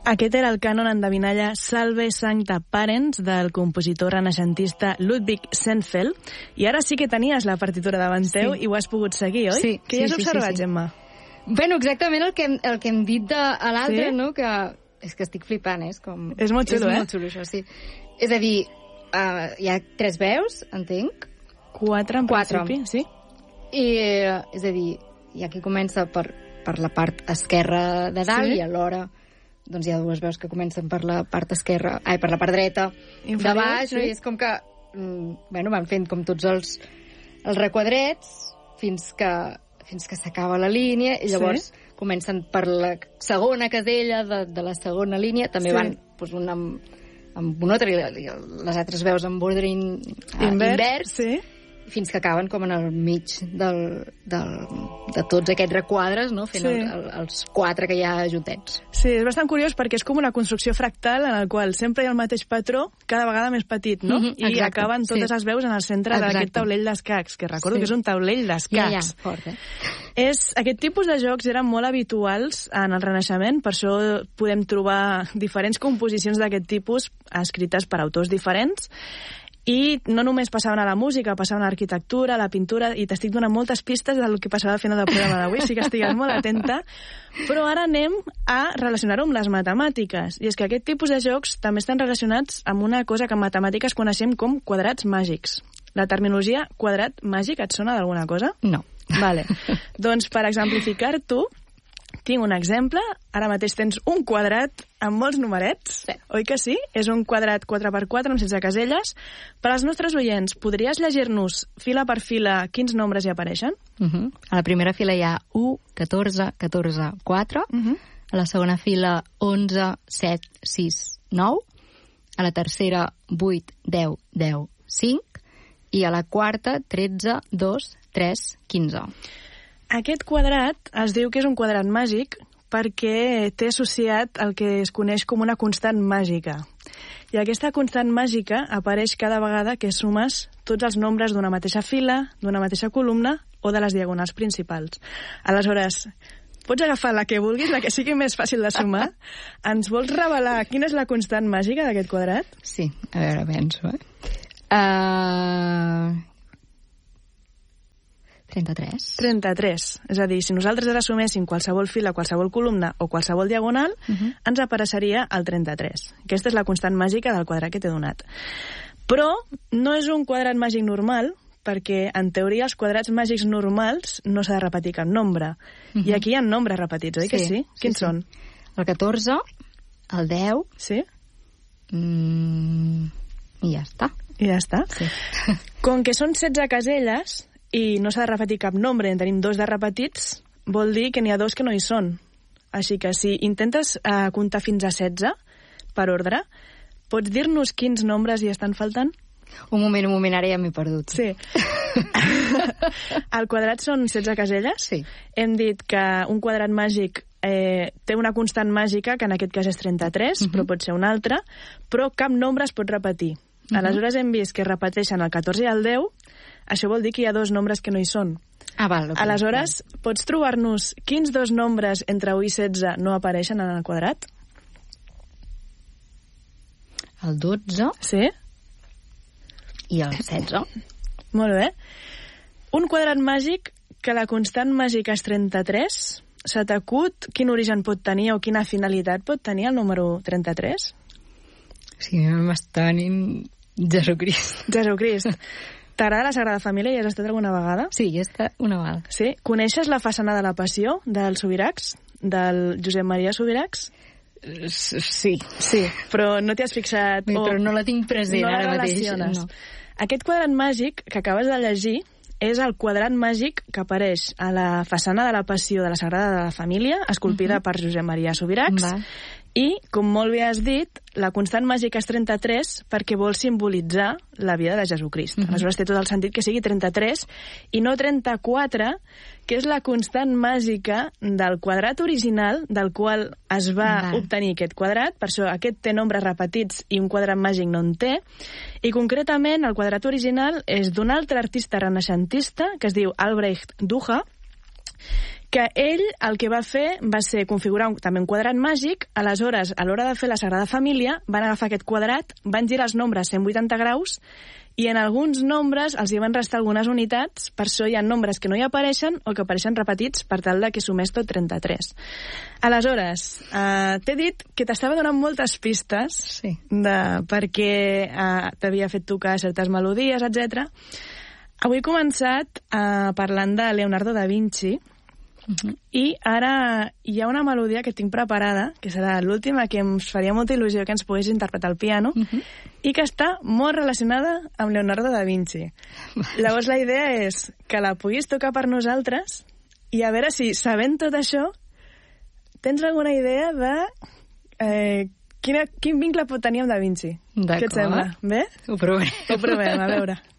Aquest era el cànon endevinalla Salve Sancta Parens del compositor renaixentista Ludwig Sennfeld. I ara sí que tenies la partitura davant teu i ho has pogut seguir, oi? Sí. Què hi has observat, Gemma? Bueno, exactament el que hem dit a l'altre, no? Que és que estic flipant, és com... És molt xulo, És molt xulo, això, sí. És a dir, hi ha 3 veus, entenc. 4, en principi, sí. I, és a dir, hi ha qui comença per la part esquerra de dalt i alhora doncs hi ha 2 veus que comencen per la part esquerra, per la part dreta de baix, no? I és com que van fent com tots els requadrets fins que s'acaba la línia i llavors comencen per la segona casella de la segona línia, també van doncs, un amb un altre i les altres veus amb ordre invers, fins que acaben com en el mig de tots aquests requadres, no? Fent els 4 que hi ha juntets. Sí, és bastant curiós perquè és com una construcció fractal en el qual sempre hi ha el mateix patró, cada vegada més petit, no? I acaben totes les veus en el centre d'aquest taulell d'escacs, que recordo que és un taulell d'escacs. Ja, fort, Aquest tipus de jocs eren molt habituals en el Renaixement, per això podem trobar diferents composicions d'aquest tipus escrites per autors diferents. I no només passaven a la música, passaven a l'arquitectura, a la pintura, i t'estic donant moltes pistes del que passarà al final del programa d'avui, sí que estigues molt atenta. Però ara anem a relacionar-ho amb les matemàtiques. I és que aquest tipus de jocs també estan relacionats amb una cosa que en matemàtiques coneixem com quadrats màgics. La terminologia quadrat màgic et sona d'alguna cosa? No. Vale. Doncs per exemplificar-t'ho, tinc un exemple. Ara mateix tens un quadrat amb molts numerets, oi que sí? És un quadrat 4x4 amb 16 caselles. Per als nostres oients, podries llegir-nos fila per fila quins nombres hi apareixen? A la primera fila hi ha 1, 14, 14, 4. A la segona fila 11, 7, 6, 9. A la tercera 8, 10, 10, 5. I a la quarta 13, 2, 3, 15. Aquest quadrat es diu que és un quadrat màgic perquè té associat el que es coneix com una constant màgica. I aquesta constant màgica apareix cada vegada que sumes tots els nombres d'una mateixa fila, d'una mateixa columna o de les diagonals principals. Aleshores, pots agafar la que vulguis, la que sigui més fàcil de sumar. Ens vols revelar quina és la constant màgica d'aquest quadrat? Sí, a veure, penso, 33. 33. És a dir, si nosaltres ara suméssim qualsevol fila, qualsevol columna o qualsevol diagonal, ens apareixeria el 33. Aquesta és la constant màgica del quadrat que t'he donat. Però no és un quadrat màgic normal, perquè, en teoria, els quadrats màgics normals no s'ha de repetir cap nombre. I aquí hi ha nombres repetits, oi que sí? Quins són? El 14, el 10... Sí? I ja està. I ja està? Sí. Com que són 16 caselles i no s'ha de repetir cap nombre, en tenim 2 de repetits, vol dir que n'hi ha 2 que no hi són. Així que si intentes comptar fins a 16, per ordre, pots dir-nos quins nombres hi estan faltant? Un moment, ara ja m'he perdut. Sí. El quadrat són 16 caselles. Sí. Hem dit que un quadrat màgic té una constant màgica, que en aquest cas és 33, però pot ser una altra, però cap nombre es pot repetir. Aleshores hem vist que repeteixen el 14 i el 10, això vol dir que hi ha 2 nombres que no hi són. Val. Okay. Aleshores, pots trobar-nos quins 2 nombres entre 1 i 16 no apareixen en el quadrat? El 12. Sí. I el 16. Molt bé. Un quadrat màgic que la constant màgica és 33, se t'acut quin origen pot tenir o quina finalitat pot tenir el número 33? Sí, m'està venint Jesucrist. Jesucrist. T'agrada la Sagrada Família? Hi has estat alguna vegada? Sí, hi he estat una vegada. Sí? Coneixes la façana de la Passió dels Subirachs? Del Josep Maria Subirachs? Sí. Sí, però no t'hi has fixat... Però no la tinc present ara mateix. No. Aquest quadrat màgic que acabes de llegir és el quadrat màgic que apareix a la façana de la Passió de la Sagrada Família, esculpida per Josep Maria Subirachs. I, com molt bé has dit, la constant màgica és 33 perquè vol simbolitzar la vida de Jesucrist. Aleshores té tot el sentit que sigui 33 i no 34, que és la constant màgica del quadrat original del qual es va obtenir aquest quadrat. Per això aquest té nombres repetits i un quadrat màgic no en té. I concretament el quadrat original és d'un altre artista renaixentista que es diu Albrecht Dürer, que ell el que va fer va ser configurar també un quadrat màgic. Aleshores, a l'hora de fer la Sagrada Família, van agafar aquest quadrat, van girar els nombres 180 graus i en alguns nombres els hi van restar algunes unitats, per això hi ha nombres que no hi apareixen o que apareixen repetits per tal de que sumés tot 33. Aleshores, t'he dit que t'estava donant moltes pistes perquè t'havia fet tocar certes melodies, etc. Avui he començat parlant de Leonardo da Vinci, i ara hi ha una melodia que tinc preparada, que serà l'última, que ens faria molta il·lusió que ens pogués interpretar al piano, i que està molt relacionada amb Leonardo da Vinci. Llavors la idea és que la puguis tocar per nosaltres i a veure si, sabent tot això, tens alguna idea de quin vincle pot tenir amb da Vinci. D'acord. Què et sembla? Bé? Ho provem. Ho provem, a veure.